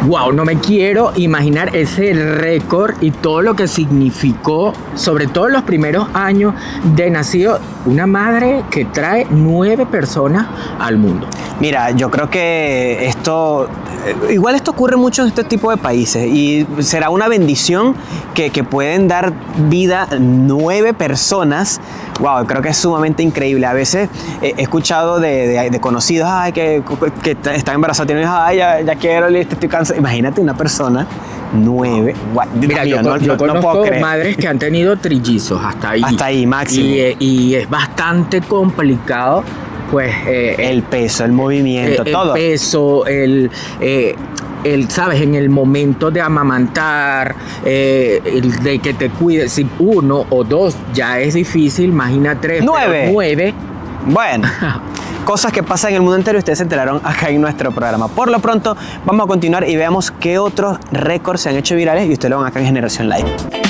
Wow, no me quiero imaginar ese récord y todo lo que significó, sobre todo en los primeros años de nacido, una madre que trae 9 personas al mundo. Mira, yo creo que igual esto ocurre mucho en este tipo de países y será una bendición que pueden dar vida 9 personas. Wow, creo que es sumamente increíble. A veces he escuchado de conocidos que están embarazados, tienen hijos, ya quiero, listo, estoy cansado. Imagínate una persona, 9. Wow, mira, yo conozco no puedo creer. madres que han tenido trillizos hasta ahí. Hasta ahí, máximo. Y es bastante complicado, pues... el peso, el movimiento, todo. El peso, ¿sabes? En el momento de amamantar, de que te cuides, si 1 o 2 ya es difícil, imagina 3, 9. Bueno, cosas que pasan en el mundo entero y ustedes se enteraron acá en nuestro programa. Por lo pronto, vamos a continuar y veamos qué otros récords se han hecho virales y ustedes lo van acá en Generación Live.